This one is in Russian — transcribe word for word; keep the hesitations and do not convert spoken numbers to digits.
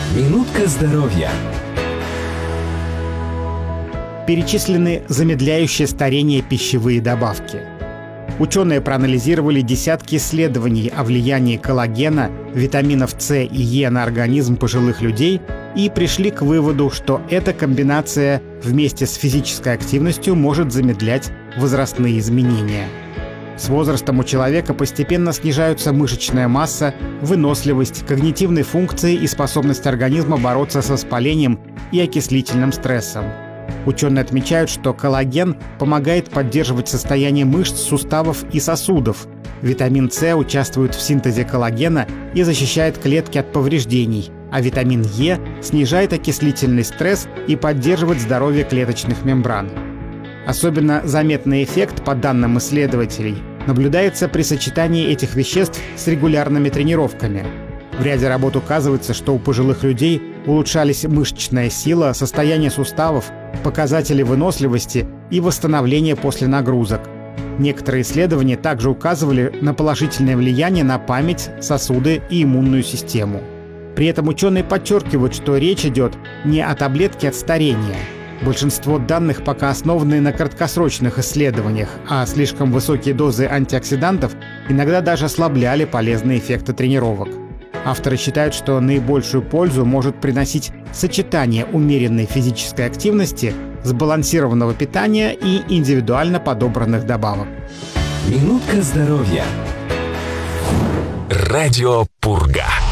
Минутка здоровья. Перечислены замедляющие старение пищевые добавки. Ученые проанализировали десятки исследований о влиянии коллагена, витаминов С и Е на организм пожилых людей и пришли к выводу, что эта комбинация вместе с физической активностью может замедлять возрастные изменения. С возрастом у человека постепенно снижаются мышечная масса, выносливость, когнитивные функции и способность организма бороться с воспалением и окислительным стрессом. Ученые отмечают, что коллаген помогает поддерживать состояние мышц, суставов и сосудов. Витамин С участвует в синтезе коллагена и защищает клетки от повреждений, а витамин Е снижает окислительный стресс и поддерживает здоровье клеточных мембран. Особенно заметный эффект, по данным исследователей, наблюдается при сочетании этих веществ с регулярными тренировками. В ряде работ указывается, что у пожилых людей улучшались мышечная сила, состояние суставов, показатели выносливости и восстановления после нагрузок. Некоторые исследования также указывали на положительное влияние на память, сосуды и иммунную систему. При этом ученые подчеркивают, что речь идет не о таблетке от старения. Большинство данных пока основаны на краткосрочных исследованиях, а слишком высокие дозы антиоксидантов иногда даже ослабляли полезные эффекты тренировок. Авторы считают, что наибольшую пользу может приносить сочетание умеренной физической активности, сбалансированного питания и индивидуально подобранных добавок. Минутка здоровья. Радио Пурга.